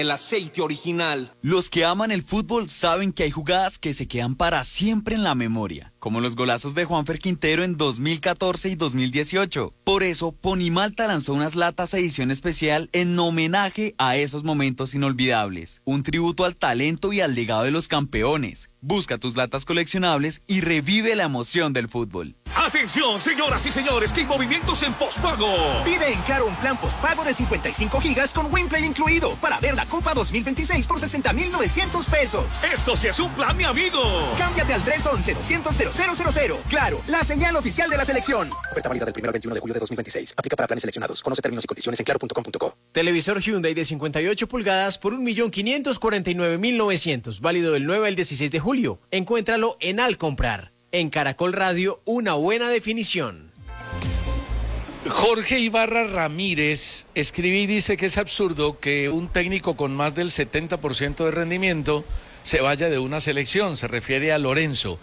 El aceite original. Los que aman el fútbol saben que hay jugadas que se quedan para siempre en la memoria, como los golazos de Juanfer Quintero en 2014 y 2018. Por eso, Ponimalta lanzó unas latas edición especial en homenaje a esos momentos inolvidables. Un tributo al talento y al legado de los campeones. Busca tus latas coleccionables y revive la emoción del fútbol. ¡Atención, señoras y señores! ¡Que hay movimientos en postpago! Pide en Claro un plan postpago de 55 gigas con WinPlay incluido para ver la Copa 2026 por 60,900 pesos. ¡Esto sí es un plan, mi amigo! Cámbiate al 311-200-0000. Claro, la señal oficial de la selección. Oferta válida del 1 al 21 de julio de 2026. Aplica para planes seleccionados. Conoce términos y condiciones en claro.com.co. Televisor Hyundai de 58 pulgadas por 1,549,900. Válido del 9 al 16 de julio. Encuéntralo en Al Comprar. En Caracol Radio, una buena definición. Jorge Ibarra Ramírez escribí y dice que es absurdo que un técnico con más del 70% de rendimiento se vaya de una selección. Se refiere a Lorenzo,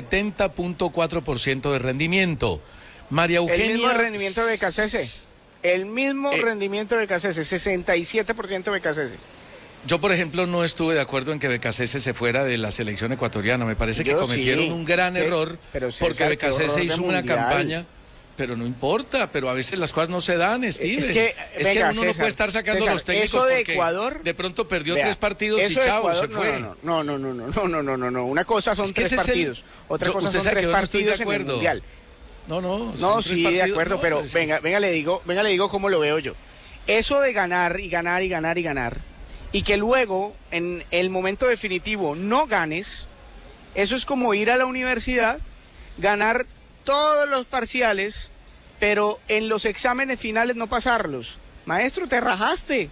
70.4% de rendimiento. María Eugenia... El mismo rendimiento de Becasese. El mismo rendimiento de Becasese, 67% de Becasese. Yo, por ejemplo, no estuve de acuerdo en que Becasese se fuera de la selección ecuatoriana. Me parece que cometieron un gran error, porque Becasese hizo una campaña, pero no importa, pero a veces las cosas no se dan, Steven. Es que uno no puede estar sacando los técnicos de porque Ecuador, de pronto perdió 3 partidos y chao, se fue. No. Una cosa son 3 partidos, otra cosa son 3 partidos en el Mundial. No, sí, de acuerdo, pero venga, le digo cómo lo veo yo. Eso de ganar y ganar y ganar y ganar, y que luego, en el momento definitivo, no ganes, eso es como ir a la universidad, ganar todos los parciales, pero en los exámenes finales no pasarlos. Maestro, te rajaste,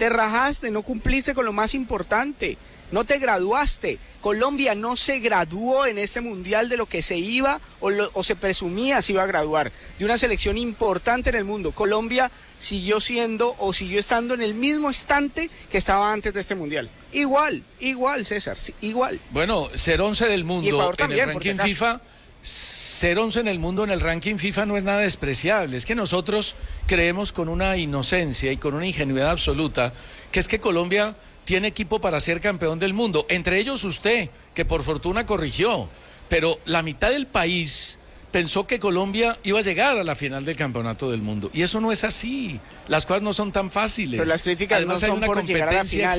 no cumpliste con lo más importante, no te graduaste. Colombia no se graduó en este mundial de lo que se iba o se presumía se iba a graduar, de una selección importante en el mundo. Colombia siguió estando en el mismo instante que estaba antes de este mundial. Igual, César, igual. Bueno, ser 11 del mundo también, en el ranking FIFA, ser 11 en el mundo en el ranking FIFA no es nada despreciable. Es que nosotros creemos con una inocencia y con una ingenuidad absoluta que es que Colombia tiene equipo para ser campeón del mundo, entre ellos usted, que por fortuna corrigió, pero la mitad del país pensó que Colombia iba a llegar a la final del campeonato del mundo, y eso no es así, las cosas no son tan fáciles. Pero las críticas además no son hay una por competencia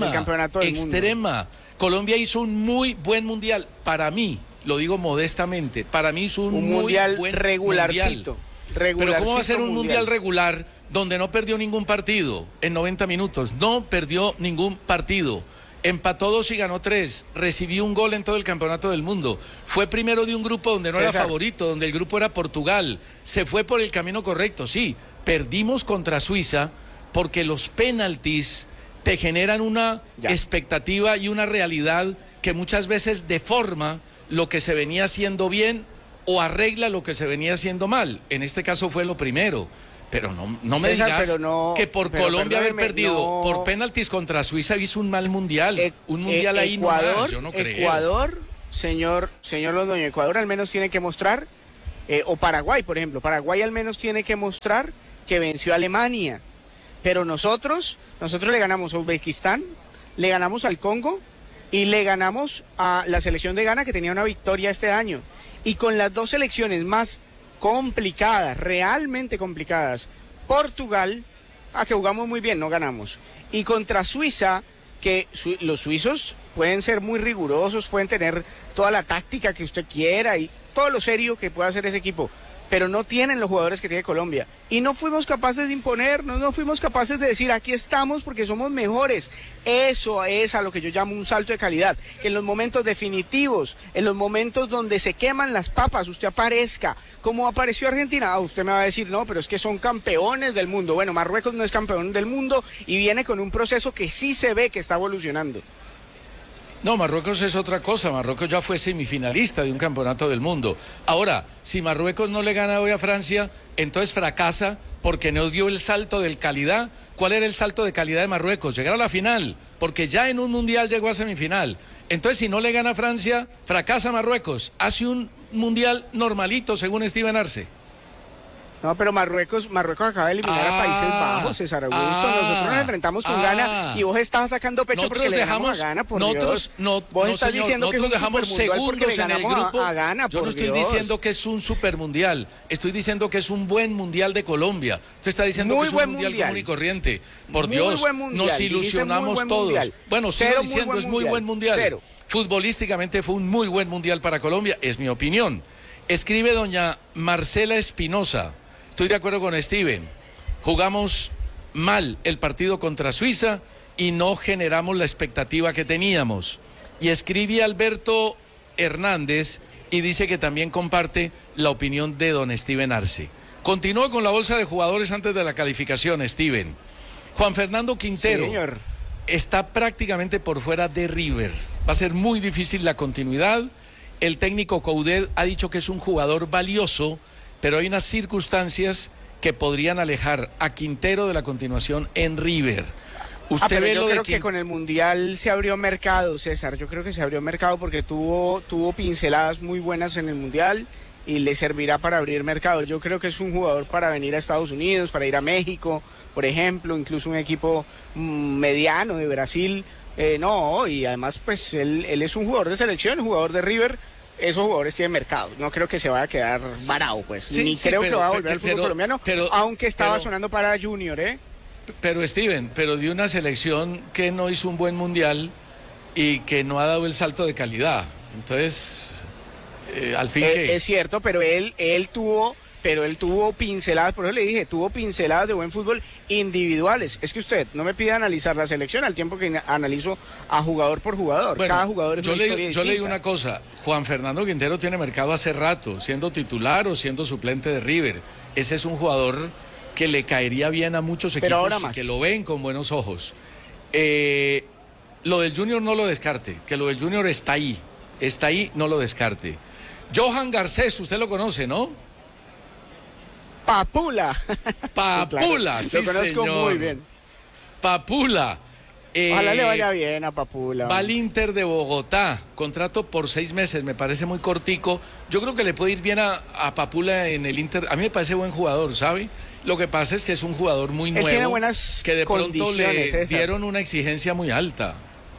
extrema. Colombia hizo un muy buen mundial, para mí, lo digo modestamente, para mí hizo un muy buen regularcito. Pero ¿cómo va a ser un mundial regular donde no perdió ningún partido en 90 minutos? No perdió ningún partido. Empató 2 y ganó 3. Recibió un gol en todo el campeonato del mundo. Fue primero de un grupo donde no era favorito, donde el grupo era Portugal. Se fue por el camino correcto, sí. Perdimos contra Suiza porque los penaltis te generan una expectativa y una realidad que muchas veces deforma lo que se venía haciendo bien o arregla lo que se venía haciendo mal. En este caso fue lo primero. Pero no me digas que por Colombia haber perdido por penaltis contra Suiza hizo un mal mundial. Un mundial ahí nomás, yo no creo. Ecuador, señor Londoño, Ecuador al menos tiene que mostrar, o Paraguay, por ejemplo, Paraguay al menos tiene que mostrar que venció a Alemania. Pero nosotros le ganamos a Uzbekistán, le ganamos al Congo y le ganamos a la selección de Ghana, que tenía una victoria este año. Y con las 2 selecciones más complicadas, realmente complicadas, Portugal, que jugamos muy bien, no ganamos. Y contra Suiza, que los suizos pueden ser muy rigurosos, pueden tener toda la táctica que usted quiera y todo lo serio que pueda hacer ese equipo, pero no tienen los jugadores que tiene Colombia. Y no fuimos capaces de imponernos, no fuimos capaces de decir aquí estamos porque somos mejores. Eso es a lo que yo llamo un salto de calidad. Que en los momentos definitivos, en los momentos donde se queman las papas, usted aparezca. ¿Cómo apareció Argentina? Usted me va a decir, no, pero es que son campeones del mundo. Bueno, Marruecos no es campeón del mundo y viene con un proceso que sí se ve que está evolucionando. No, Marruecos es otra cosa. Marruecos ya fue semifinalista de un campeonato del mundo. Ahora, si Marruecos no le gana hoy a Francia, entonces fracasa porque no dio el salto de calidad. ¿Cuál era el salto de calidad de Marruecos? Llegar a la final, porque ya en un mundial llegó a semifinal. Entonces, si no le gana a Francia, fracasa Marruecos. Hace un mundial normalito, según Steven Arce. No, pero Marruecos acaba de eliminar a Países Bajos, César Augusto. Nosotros nos enfrentamos con Ghana y vos estás sacando pecho porque le dejamos a Ghana, por Dios. Vos estás diciendo que es un dejamos segundos en el grupo. A Ghana, yo no estoy diciendo que es un supermundial, estoy diciendo que es un buen mundial de Colombia. Usted está diciendo que es un mundial común y corriente. Por Dios, nos ilusionamos todos. Bueno, sigo diciendo es muy buen mundial. Futbolísticamente fue un muy buen mundial para Colombia, es mi opinión. Escribe doña Marcela Espinosa. Estoy de acuerdo con Steven. Jugamos mal el partido contra Suiza y no generamos la expectativa que teníamos. Y escribe Alberto Hernández y dice que también comparte la opinión de don Steven Arce. Continúo con la bolsa de jugadores antes de la calificación, Steven. Juan Fernando Quintero está prácticamente por fuera de River. Va a ser muy difícil la continuidad. El técnico Coudet ha dicho que es un jugador valioso, pero hay unas circunstancias que podrían alejar a Quintero de la continuación en River. Usted ve yo creo que con el Mundial se abrió mercado, César. Yo creo que se abrió mercado porque tuvo pinceladas muy buenas en el Mundial y le servirá para abrir mercado. Yo creo que es un jugador para venir a Estados Unidos, para ir a México, por ejemplo, incluso un equipo mediano de Brasil. Y además pues él es un jugador de selección, un jugador de River. Esos jugadores tienen mercado, no creo que se vaya a quedar varado, pues. Ni creo que va a volver al fútbol colombiano, aunque estaba sonando para Junior, Pero Steven, de una selección que no hizo un buen mundial y que no ha dado el salto de calidad. Entonces, al fin es cierto, pero él tuvo pinceladas, por eso le dije, tuvo pinceladas de buen fútbol individuales. Es que usted no me pide analizar la selección al tiempo que analizo a jugador por jugador. Bueno, cada jugador es una historia distinta. Yo le digo una cosa, Juan Fernando Quintero tiene mercado hace rato, siendo titular o siendo suplente de River. Ese es un jugador que le caería bien a muchos equipos y que lo ven con buenos ojos. Lo del Junior no lo descarte, que lo del Junior está ahí, no lo descarte. Johan Garcés, usted lo conoce, ¿no? Papula, claro, sí, lo conozco señor. Muy bien. Papula. Ojalá le vaya bien a Papula. Va al Inter de Bogotá, contrato por 6 meses, me parece muy cortico. Yo creo que le puede ir bien a Papula en el Inter. A mí me parece buen jugador, ¿sabe? Lo que pasa es que es un jugador muy nuevo, tiene buenas que de pronto le César. dieron una exigencia muy alta.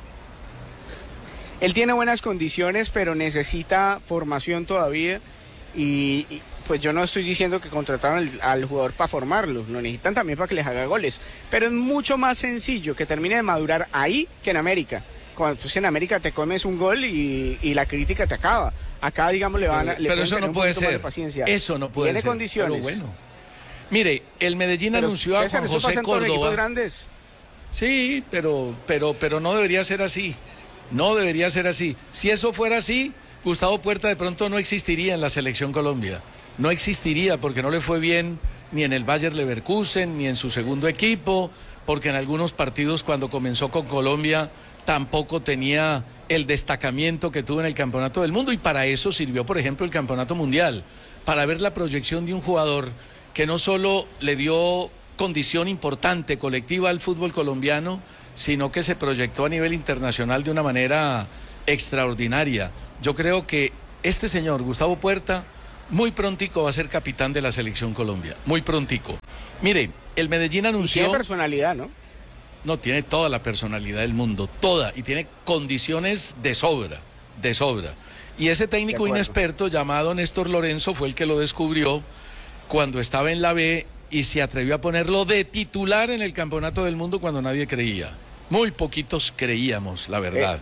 Él tiene buenas condiciones, pero necesita formación todavía y pues yo no estoy diciendo que contrataron al jugador para formarlo, lo necesitan también para que les haga goles, pero es mucho más sencillo que termine de madurar ahí que en América. Cuando pues, en América te comes un gol y la crítica te acaba. Acá, digamos, pero eso no puede ser. Eso no puede ser. Tiene condiciones. Pero bueno. Mire, el Medellín anunció a Juan José Córdoba. Grandes. Sí, pero no debería ser así. No debería ser así. Si eso fuera así, Gustavo Puerta de pronto no existiría en la selección Colombia. No existiría porque no le fue bien ni en el Bayer Leverkusen ni en su segundo equipo, porque en algunos partidos cuando comenzó con Colombia tampoco tenía el destacamiento que tuvo en el Campeonato del Mundo, y para eso sirvió, por ejemplo, el Campeonato Mundial, para ver la proyección de un jugador que no solo le dio condición importante colectiva al fútbol colombiano, sino que se proyectó a nivel internacional de una manera extraordinaria. Yo creo que este señor, Gustavo Puerta, muy prontico va a ser capitán de la selección Colombia, muy prontico. Mire, el Medellín anunció... Tiene personalidad, ¿no? No, tiene toda la personalidad del mundo, toda, y tiene condiciones de sobra. Y ese técnico inexperto llamado Néstor Lorenzo fue el que lo descubrió cuando estaba en la B y se atrevió a ponerlo de titular en el Campeonato del Mundo cuando nadie creía. Muy poquitos creíamos, la verdad.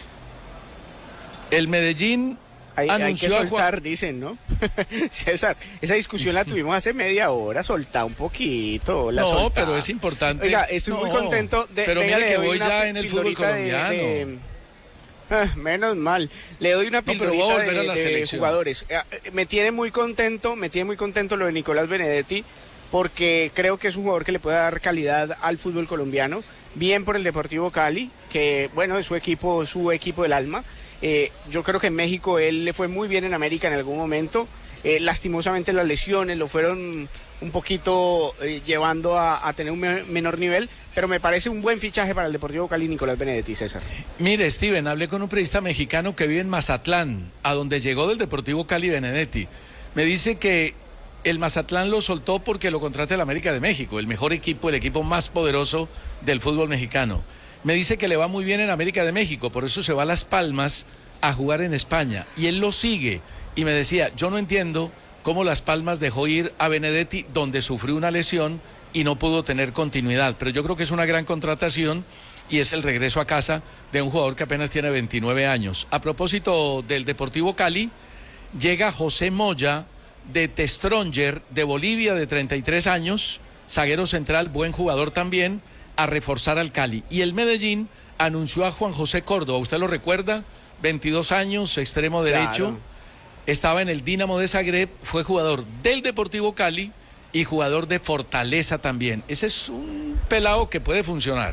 El Medellín... Hay que soltar, dicen, ¿no? César, esa discusión la tuvimos hace media hora, soltá un poquito. Pero es importante. Oiga, estoy muy contento de... Pero mire que voy ya en el fútbol colombiano. Menos mal. Le doy una pildorita de jugadores. Me tiene muy contento lo de Nicolás Benedetti, porque creo que es un jugador que le puede dar calidad al fútbol colombiano. Bien por el Deportivo Cali, que bueno, es su equipo del alma. Yo creo que en México él le fue muy bien en América en algún momento. Lastimosamente las lesiones lo fueron un poquito llevando a tener un menor nivel, pero me parece un buen fichaje para el Deportivo Cali, Nicolás Benedetti, César. Mire, Steven, hablé con un periodista mexicano que vive en Mazatlán, a donde llegó del Deportivo Cali Benedetti. Me dice que el Mazatlán lo soltó porque lo contrata el América de México, el mejor equipo, el equipo más poderoso del fútbol mexicano. Me dice que le va muy bien en América de México, por eso se va a Las Palmas a jugar en España. Y él lo sigue. Y me decía, yo no entiendo cómo Las Palmas dejó ir a Benedetti, donde sufrió una lesión y no pudo tener continuidad. Pero yo creo que es una gran contratación y es el regreso a casa de un jugador que apenas tiene 29 años. A propósito del Deportivo Cali, llega José Moya de The Stronger de Bolivia, de 33 años, zaguero central, buen jugador también, a reforzar al Cali. Y el Medellín anunció a Juan José Córdoba, ¿usted lo recuerda? 22 años, extremo derecho, claro. Estaba en el Dinamo de Zagreb, fue jugador del Deportivo Cali y jugador de Fortaleza también. Ese es un pelado que puede funcionar,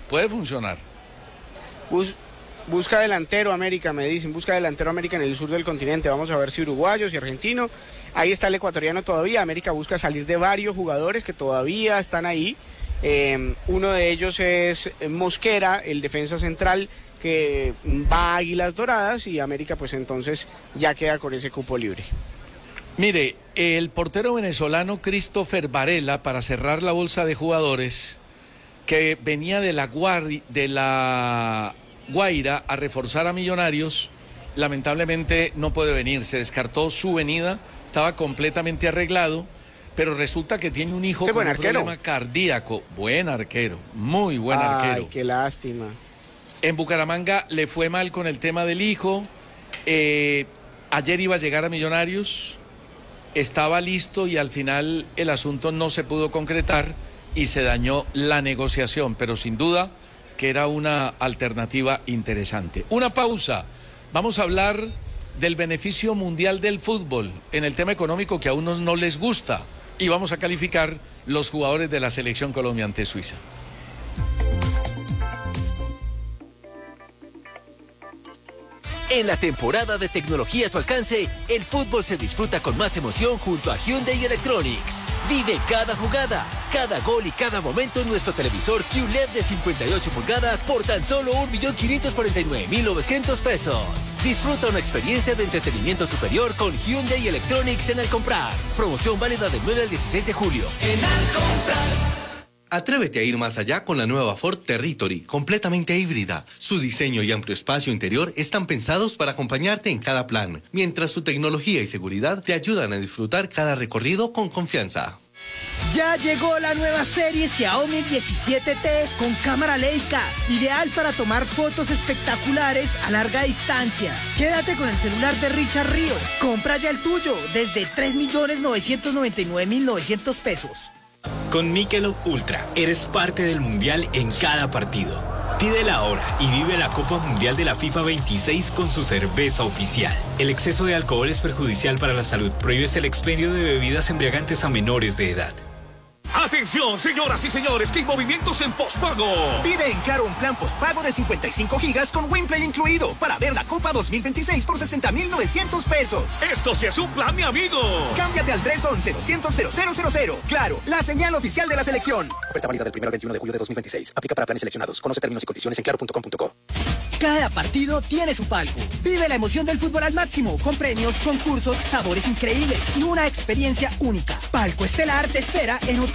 Busca delantero América, me dicen, busca delantero América en el sur del continente. Vamos a ver si uruguayo, si argentino. Ahí está el ecuatoriano todavía. América busca salir de varios jugadores que todavía están ahí. Uno de ellos es Mosquera, el defensa central que va a Águilas Doradas, y América pues entonces ya queda con ese cupo libre. Mire, el portero venezolano Christopher Varela, para cerrar la bolsa de jugadores, que venía de la Guaira a reforzar a Millonarios, lamentablemente no puede venir, se descartó su venida, estaba completamente arreglado, pero resulta que tiene un hijo con un problema cardíaco. Buen arquero, muy buen arquero. Ay, qué lástima. En Bucaramanga le fue mal con el tema del hijo, ayer iba a llegar a Millonarios, estaba listo y al final el asunto no se pudo concretar y se dañó la negociación, pero sin duda que era una alternativa interesante. Una pausa, vamos a hablar del beneficio mundial del fútbol en el tema económico que a unos no les gusta y vamos a calificar los jugadores de la selección Colombia ante Suiza. En la temporada de tecnología a tu alcance, el fútbol se disfruta con más emoción junto a Hyundai Electronics. Vive cada jugada, cada gol y cada momento en nuestro televisor QLED de 58 pulgadas por tan solo 1.549.900 pesos. Disfruta una experiencia de entretenimiento superior con Hyundai Electronics en Al Comprar. Promoción válida del 9 al 16 de julio. En Al Comprar. Atrévete a ir más allá con la nueva Ford Territory, completamente híbrida. Su diseño y amplio espacio interior están pensados para acompañarte en cada plan, mientras su tecnología y seguridad te ayudan a disfrutar cada recorrido con confianza. Ya llegó la nueva serie Xiaomi 17T con cámara Leica, ideal para tomar fotos espectaculares a larga distancia. Quédate con el celular de Richard Ríos. Compra ya el tuyo desde 3.999.900 pesos. Con Michelob Ultra, eres parte del Mundial en cada partido. Pídela ahora y vive la Copa Mundial de la FIFA 26 con su cerveza oficial. El exceso de alcohol es perjudicial para la salud. Prohíbes el expendio de bebidas embriagantes a menores de edad. Atención, señoras y señores, que hay movimientos en pospago. Pide en Claro un plan pospago de 55 gigas con WinPlay incluido para ver la Copa 2026 por 60.900 pesos. Esto sí es un plan, mi amigo. Cámbiate al 311-200-0000. Claro, la señal oficial de la selección. Oferta válida del 1 al 21 de julio de 2026. Aplica para planes seleccionados. Conoce términos y condiciones en claro.com.co. Cada partido tiene su palco. Vive la emoción del fútbol al máximo, con premios, concursos, sabores increíbles y una experiencia única. Palco Estelar te espera en Hotel